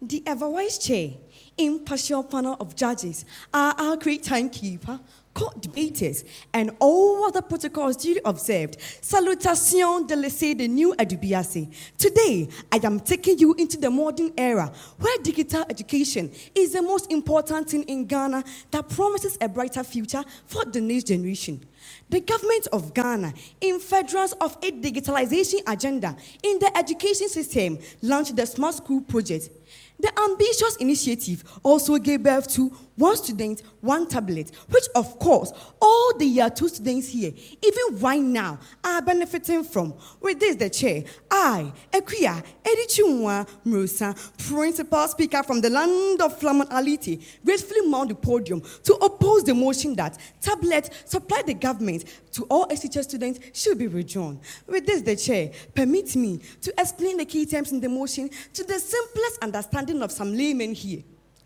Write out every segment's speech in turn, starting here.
The ever-wise chair, impartial panel of judges, our great timekeeper, court debaters, and all other protocols duly observed. Salutation de laisser de new edubiase. Today, I am taking you into the modern era where digital education is the most important thing in Ghana that promises a brighter future for the next generation. The government of Ghana, in furtherance of its digitalization agenda in the education system, launched the Smart School project. The ambitious initiative also gave birth to one student, one tablet, which of course all the year two students here, even right now, are benefiting from. With this, the chair, I, Ekuya Edichunwa Musa, principal speaker from the land of Flaman Aliti, gracefully mount the podium to oppose the motion that tablets supplied the government to all SHS students should be withdrawn. With this, the chair, permit me to explain the key terms in the motion to the simplest understanding of some laymen here.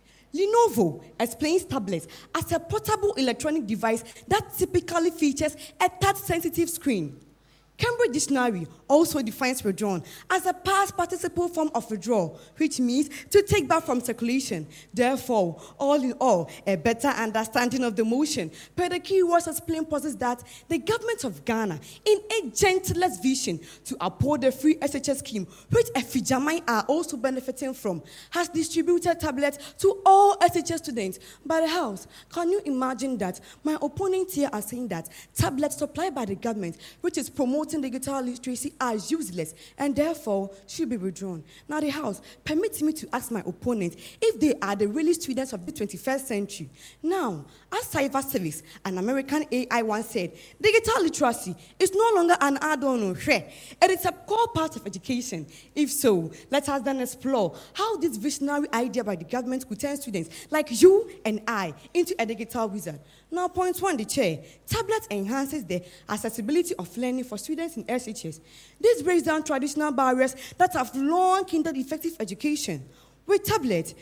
Lenovo explains tablets as a portable electronic device that typically features a touch-sensitive screen. Cambridge Dictionary also defines withdrawn as a past participle form of withdrawal, which means to take back from circulation. Therefore, all in all, a better understanding of the motion per the keywords explain poses that the government of Ghana, in a gentlest vision to uphold the free SHS scheme, which Efijamai are also benefiting from, has distributed tablets to all SHS students by the house. Can you imagine that? My opponents here are saying that tablets supplied by the government, which is promoting digital literacy, are useless and therefore should be withdrawn. Now the House permits me to ask my opponent if they are the really students of the 21st century. Now, as Cyber Service, an American AI once said, digital literacy is no longer an add-on, it is a core part of education. If so, let us then explore how this visionary idea by the government could turn students like you and I into a digital wizard. Now, point one, the chair. Tablet enhances the accessibility of learning for students in SHS. This breaks down traditional barriers that have long hindered effective education. With tablet,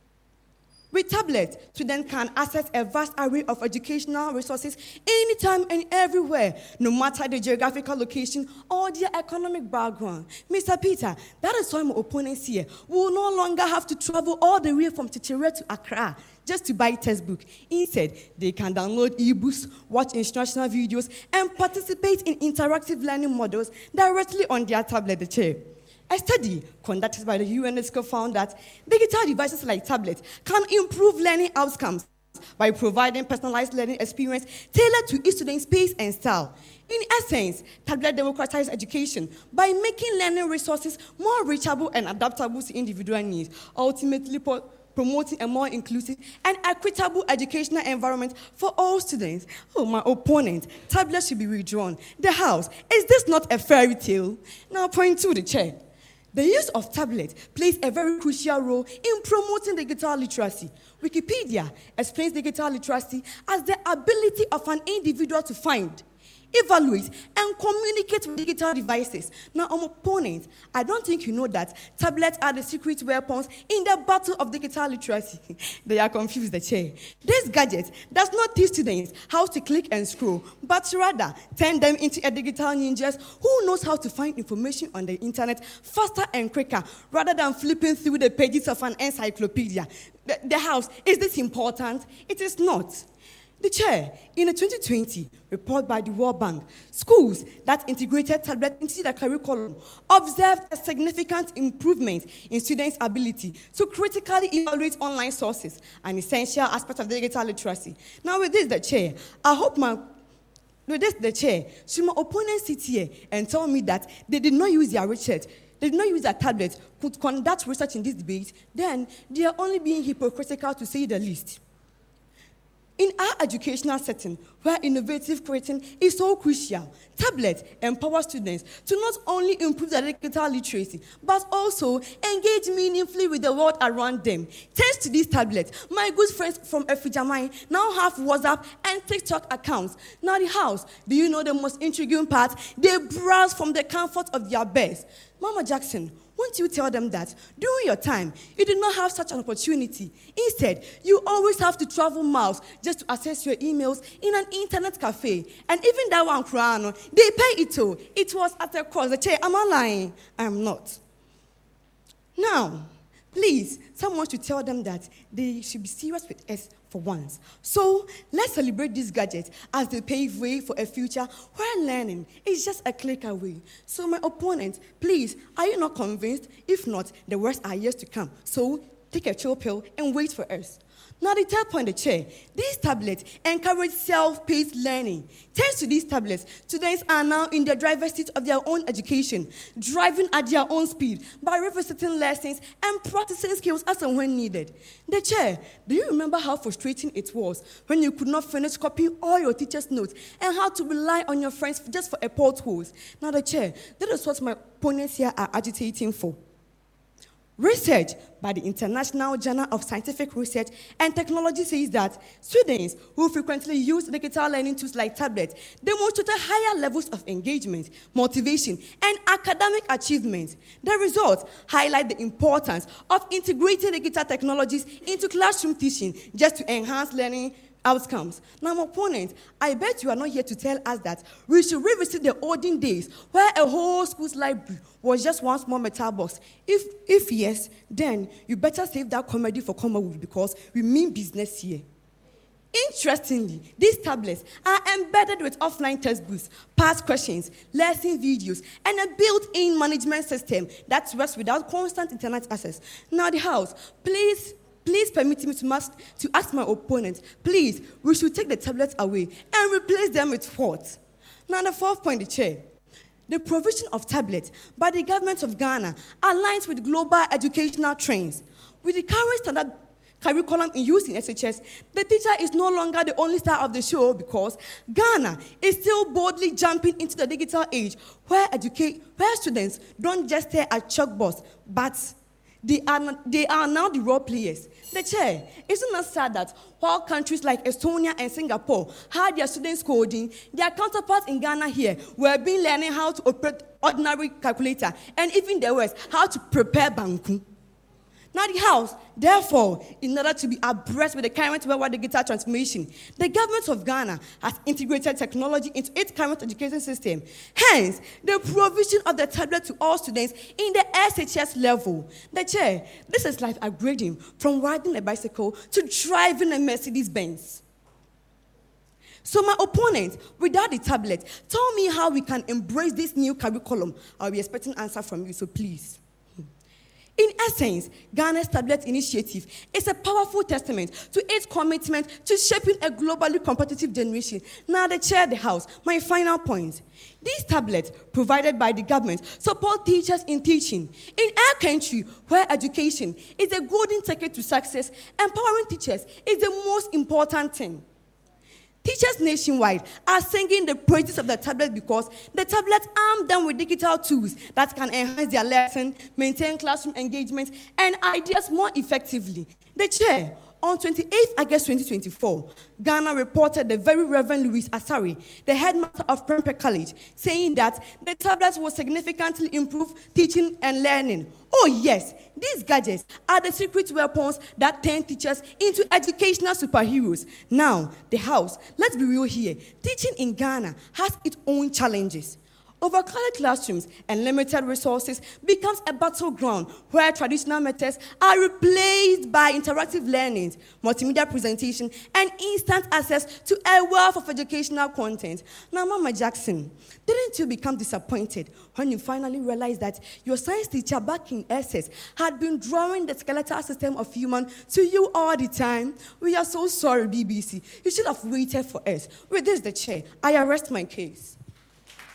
students can access a vast array of educational resources anytime and everywhere, no matter the geographical location or their economic background. Mr. Peter, that is why my opponents here will no longer have to travel all the way from Tichire to Accra just to buy textbook. Instead, they can download ebooks, watch instructional videos, and participate in interactive learning models directly on their tablet, the chair. A study conducted by the UNESCO found that digital devices like tablets can improve learning outcomes by providing personalized learning experience tailored to each student's pace and style. In essence, tablet democratizes education by making learning resources more reachable and adaptable to individual needs, ultimately promoting a more inclusive and equitable educational environment for all students. Oh, my opponent, tablets should be withdrawn. The House, is this not a fairy tale? Now, point to the chair. The use of tablets plays a very crucial role in promoting digital literacy. Wikipedia explains digital literacy as the ability of an individual to find, evaluate, and communicate with digital devices. Now, opponents, I don't think you know that tablets are the secret weapons in the battle of digital literacy. They are confused, the chair. This gadget does not teach students how to click and scroll, but rather turn them into a digital ninjas who knows how to find information on the internet faster and quicker, rather than flipping through the pages of an encyclopedia. The House, is this important? It is not. The chair, in a 2020 report by the World Bank, schools that integrated tablets into the curriculum observed a significant improvement in students' ability to critically evaluate online sources, an essential aspect of digital literacy. Now, with this, the chair, should my opponents sit here and tell me that they did not use their research, they did not use their tablets to conduct research in this debate, then they are only being hypocritical, to say the least. In our educational setting, where innovative creating is so crucial, tablets empower students to not only improve their digital literacy, but also engage meaningfully with the world around them. Thanks to these tablets, my good friends from Efijamai now have WhatsApp and TikTok accounts. Now the House, do you know the most intriguing part? They browse from the comfort of their beds. Mama Jackson, won't you tell them that during your time, you did not have such an opportunity? Instead, you always have to travel miles just to access your emails in an internet cafe. And even that one, Krano, they pay it too. It was at a cost. The chair, am I lying? I am not. Now, Please, someone should tell them that they should be serious with us for once. So let's celebrate these gadgets as they pave way for a future where learning is just a click away. So my opponent, please, are you not convinced? If not, the worst are years to come. So take a chill pill and wait for us. Now, the third point, the chair. These tablets encourage self-paced learning. Thanks to these tablets, students are now in the driver's seat of their own education, driving at their own speed by revisiting lessons and practicing skills as and when needed. The chair. Do you remember how frustrating it was when you could not finish copying all your teacher's notes and had to rely on your friends just for a potholes? Now, the chair. That is what my opponents here are agitating for. Research by the International Journal of Scientific Research and Technology says that students who frequently use digital learning tools like tablets demonstrate higher levels of engagement, motivation, and academic achievement. The results highlight the importance of integrating digital technologies into classroom teaching just to enhance learning outcomes. Now, my opponent, I bet you are not here to tell us that we should revisit the olden days where a whole school's library was just one small metal box. If yes, then you better save that comedy for Commonwealth because we mean business here. Interestingly, these tablets are embedded with offline textbooks, past questions, lesson videos, and a built-in management system that works without constant internet access. Now, the House, please permit me to ask my opponent, please, we should take the tablets away and replace them with what? Now, the fourth point, the chair. The provision of tablets by the government of Ghana aligns with global educational trends. With the current standard curriculum in use in SHS, the teacher is no longer the only star of the show because Ghana is still boldly jumping into the digital age where students don't just stare at chalkboards, but they are now the role players. The chair, isn't it sad that while countries like Estonia and Singapore had their students coding, their counterparts in Ghana here were learning how to operate ordinary calculator and even the West, how to prepare banku. Now, the House, therefore, in order to be abreast with the current worldwide digital transformation, the government of Ghana has integrated technology into its current education system. Hence, the provision of the tablet to all students in the SHS level. The chair, this is like upgrading from riding a bicycle to driving a Mercedes-Benz. So my opponent, without the tablet, tell me how we can embrace this new curriculum. I'll be expecting an answer from you, so please. In essence, Ghana's Tablet Initiative is a powerful testament to its commitment to shaping a globally competitive generation. Now, the chair of the House, my final point. These tablets provided by the government support teachers in teaching. In our country, where education is a golden ticket to success, empowering teachers is the most important thing. Teachers nationwide are singing the praises of the tablet because the tablets arm them with digital tools that can enhance their lesson, maintain classroom engagement, and ideas more effectively. The chair, on 28 August 2024, Ghana reported the very Reverend Louis Asari, the headmaster of Prempeh College, saying that the tablets will significantly improve teaching and learning. Oh yes, these gadgets are the secret weapons that turn teachers into educational superheroes. Now, the House, let's be real here. Teaching in Ghana has its own challenges. Overcrowded classrooms and limited resources becomes a battleground where traditional methods are replaced by interactive learning, multimedia presentation, and instant access to a wealth of educational content. Now, Mama Jackson, didn't you become disappointed when you finally realized that your science teacher back in SS had been drawing the skeletal system of human to you all the time? We are so sorry, BBC. You should have waited for us. With this, the chair, I arrest my case.